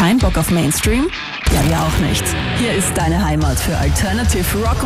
Kein Bock auf Mainstream? Ja, wir auch nicht. Hier ist deine Heimat für Alternative Rock